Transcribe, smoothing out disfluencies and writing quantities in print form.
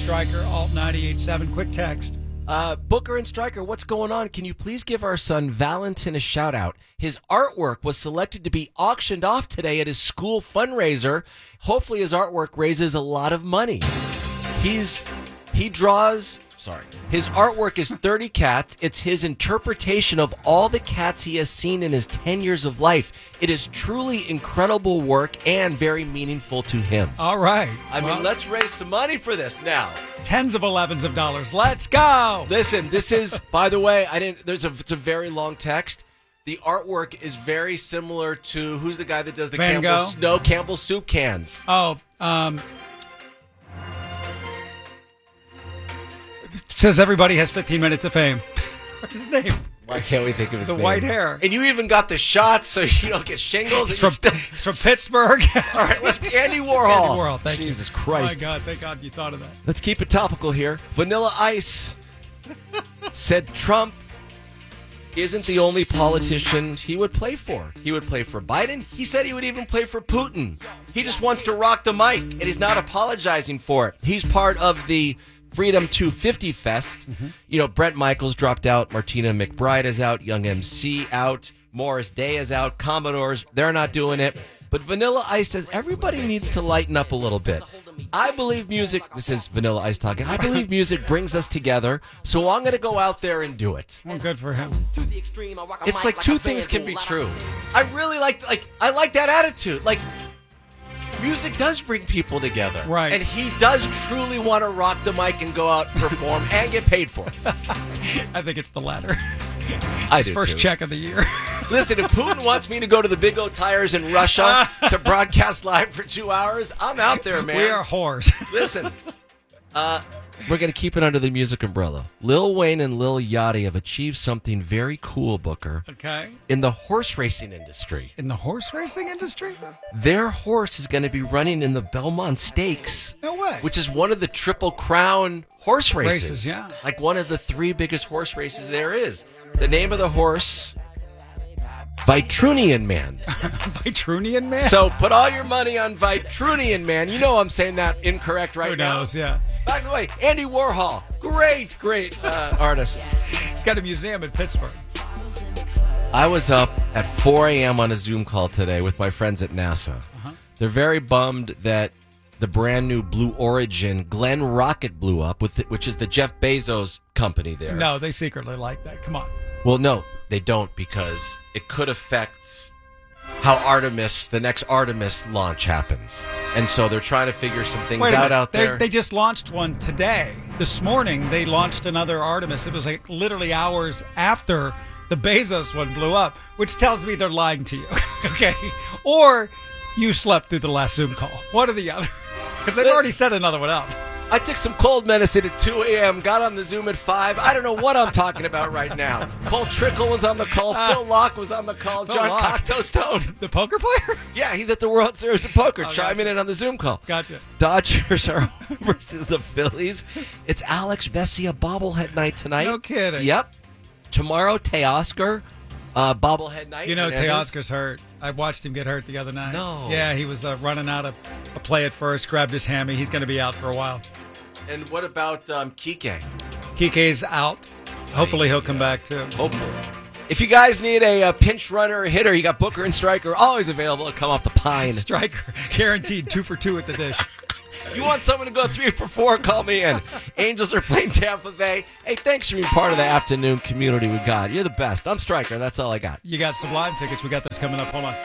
Stryker, Alt 98.7. Quick text. Booker and Stryker, what's going on? Can you please give our son Valentin a shout out? His artwork was selected to be auctioned off today at his school fundraiser. Hopefully his artwork raises a lot of money. His artwork is 30 cats. It's his interpretation of all the cats he has seen in his 10 years of life. It is truly incredible work and very meaningful to him. All right. I mean, let's raise some money for this now. Tens of elevens of dollars. Let's go. Listen, this is, by the way, it's a very long text. The artwork is very similar to, who's the guy that does the Van Gogh? Campbell soup cans? Oh, says everybody has 15 minutes of fame. What's his name? Why can't we think of his name? The white hair. And you even got the shots so you don't get shingles. He's from Pittsburgh. All right, let's Andy Warhol. Andy Warhol, thank you. Jesus Christ. Oh, my God, thank God you thought of that. Let's keep it topical here. Vanilla Ice said Trump isn't the only politician he would play for. He would play for Biden. He said he would even play for Putin. He just wants to rock the mic, and he's not apologizing for it. He's part of the Freedom 250 Fest. Mm-hmm. You know, Brett Michaels dropped out. Martina McBride is out. Young MC out. Morris Day is out. Commodores, they're not doing it. But Vanilla Ice says everybody needs to lighten up a little bit. I believe music, this is Vanilla Ice talking, I believe music brings us together, so I'm going to go out there and do it. Well, good for him. It's like two things can be true. I really I like that attitude. Like, music does bring people together. Right. And he does truly want to rock the mic and go out and perform and get paid for it. I think it's the latter. I do First too. check of the year. Listen, if Putin wants me to go to the Big O Tires in Russia to broadcast live for 2 hours, I'm out there, man. We are whores. Listen, we're going to keep it under the music umbrella. Lil Wayne and Lil Yachty have achieved something very cool, Booker. Okay. In the horse racing industry. In the horse racing industry? Their horse is going to be running in the Belmont Stakes. No way. Which is one of the Triple Crown horse races. Yeah. Like one of the three biggest horse races there is. The name of the horse, Vitrunian Man. Vitrunian Man? So put all your money on Vitrunian Man. You know I'm saying that incorrect right now. Who knows, yeah. By the way, Andy Warhol, great artist. He's got a museum in Pittsburgh. I was up at 4 a.m. on a Zoom call today with my friends at NASA. Uh-huh. They're very bummed that the brand new Blue Origin Glenn rocket blew up, which is the Jeff Bezos company there. No, they secretly like that. Come on. Well, no, they don't, because it could affect how the next Artemis launch happens. And so they're trying to figure some things out there. They just launched one today. This morning, they launched another Artemis. It was like literally hours after the Bezos one blew up, which tells me they're lying to you. Okay? Or you slept through the last Zoom call. One or the other. Because they've already set another one up. I took some cold medicine at 2 a.m., got on the Zoom at 5. I don't know what I'm talking about right now. Cole Trickle was on the call. Phil Locke was on the call. John Cocteau Stone. The poker player? Yeah, he's at the World Series of Poker, chiming in on the Zoom call. Gotcha. Dodgers are versus the Phillies. It's Alex Vesia bobblehead night tonight. No kidding. Yep. Tomorrow, Teoscar, bobblehead night. You know, Teoscar's hurt. I watched him get hurt the other night. No. Yeah, he was running out of a play at first, grabbed his hammy. He's going to be out for a while. And what about Kike? Kike's out. Hopefully he'll come back, too. Hopefully. If you guys need a pinch runner or hitter, you got Booker and Stryker always available to come off the pine. Stryker, guaranteed 2 for 2 at the dish. You want someone to go 3 for 4, call me in. Angels are playing Tampa Bay. Hey, thanks for being part of the afternoon community we got. You're the best. I'm Stryker. That's all I got. You got Sublime tickets. We got those coming up. Hold on.